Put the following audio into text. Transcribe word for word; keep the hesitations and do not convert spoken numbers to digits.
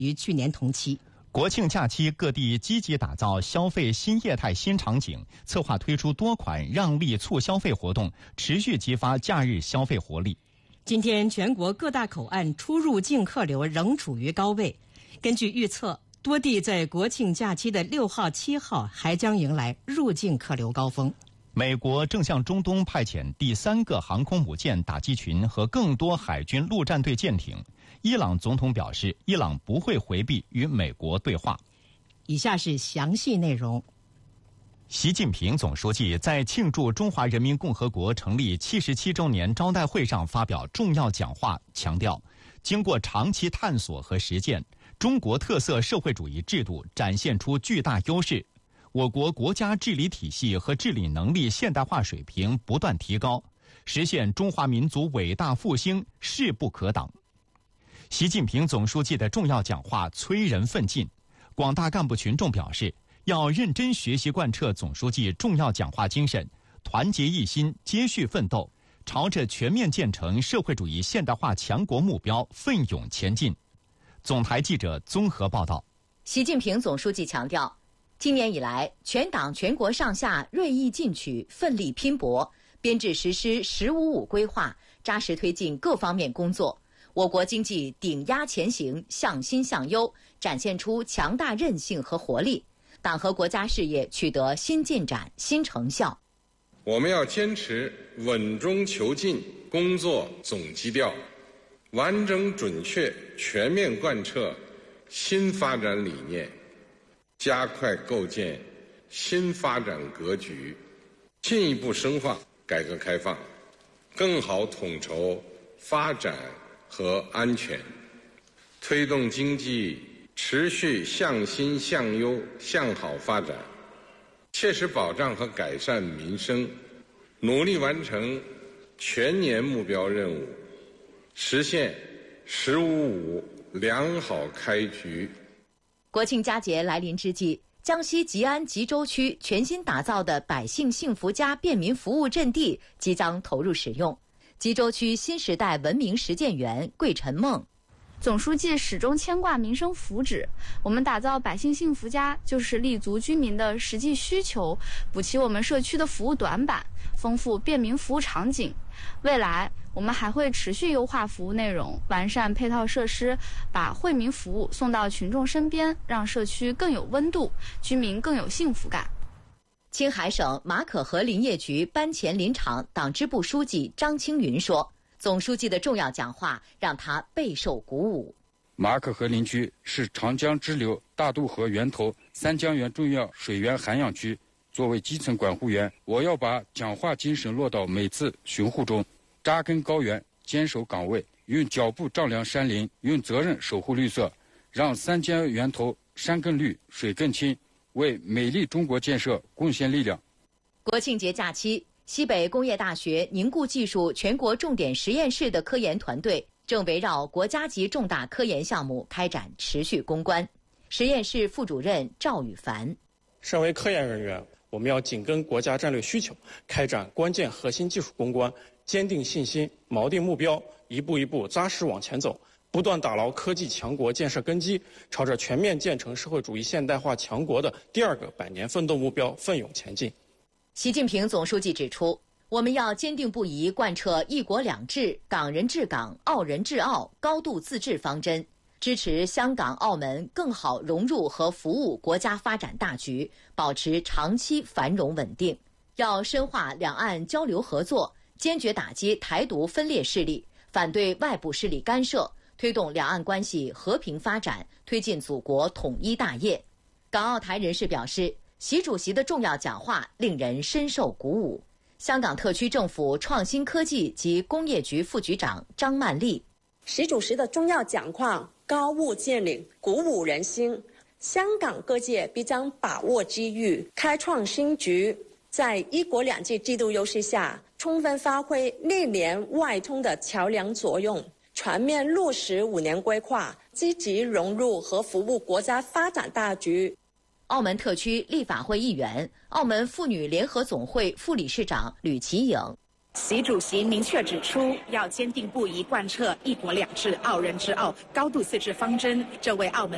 于去年同期。 国庆假期，各地积极打造消费新业态新场景，策划推出多款让利促消费活动，持续激发假日消费活力。 今天全国各大口岸出入境客流仍处于高位，根据预测，多地在国庆假期的六号、七号还将迎来入境客流高峰。 美国正向中东派遣第三个航空母舰打击群和更多海军陆战队舰艇。伊朗总统表示，伊朗不会回避与美国对话。 以下是详细内容。 习近平总书记在庆祝中华人民共和国成立七十七周年招待会上发表重要讲话，强调，经过长期探索和实践，中国特色社会主义制度展现出巨大优势，我国国家治理体系和治理能力现代化水平不断提高，实现中华民族伟大复兴势不可挡。习近平总书记的重要讲话催人奋进，广大干部群众表示，要认真学习贯彻总书记重要讲话精神，团结一心，接续奋斗，朝着全面建成社会主义现代化强国目标奋勇前进。总台记者综合报道。 习近平总书记强调，今年以来，全党全国上下锐意进取，奋力拼搏，编制实施“十五五”规划，扎实推进各方面工作。我国经济顶压前行，向新向优，展现出强大韧性和活力，党和国家事业取得新进展、新成效。 我们要坚持稳中求进工作总基调，完整准确全面贯彻新发展理念，加快构建新发展格局，进一步深化改革开放，更好统筹发展和安全，推动经济持续向新向优向好发展，切实保障和改善民生，努力完成全年目标任务，实现“十五五”良好开局。 国庆佳节来临之际，江西吉安吉州区全新打造的百姓幸福家便民服务阵地即将投入使用。吉州区新时代文明实践员桂晨梦， 总书记始终牵挂民生福祉，我们打造百姓幸福家，就是立足居民的实际需求，补齐我们社区的服务短板，丰富便民服务场景。未来我们还会持续优化服务内容，完善配套设施，把惠民服务送到群众身边，让社区更有温度，居民更有幸福感。 青海省马可河林业局班前林场党支部书记张青云说，总书记的重要讲话让他备受鼓舞。 马可河林区是长江支流大渡河源头三江源重要水源涵养区，作为基层管护员，我要把讲话精神落到每次巡护中，扎根高原，坚守岗位，用脚步丈量山林，用责任守护绿色，让三江源头山更绿，水更清，为美丽中国建设贡献力量。 国庆节假期，西北工业大学凝固技术全国重点实验室的科研团队正围绕国家级重大科研项目开展持续攻关。实验室副主任赵宇凡， 身为科研人员，我们要紧跟国家战略需求，开展关键核心技术攻关，坚定信心，锚定目标，一步一步扎实往前走，不断打牢科技强国建设根基，朝着全面建成社会主义现代化强国的第二个百年奋斗目标奋勇前进。 习近平总书记指出，我们要坚定不移贯彻一国两制、港人治港、澳人治澳高度自治方针，支持香港、澳门更好融入和服务国家发展大局，保持长期繁荣稳定。要深化两岸交流合作，坚决打击台独分裂势力，反对外部势力干涉，推动两岸关系和平发展，推进祖国统一大业。港澳台人士表示，习主席的重要讲话令人深受鼓舞。香港特区政府创新科技及工业局副局长张曼丽， 习主席的重要讲话高屋建瓴，鼓舞人心。香港各界必将把握机遇，开创新局，在一国两制制度优势下，充分发挥内联外通的桥梁作用，全面落实五年规划，积极融入和服务国家发展大局。 澳门特区立法会议员、澳门妇女联合总会副理事长吕其颖， 习主席明确指出，要坚定不移贯彻一国两制、澳人治澳高度自治方针，这为澳门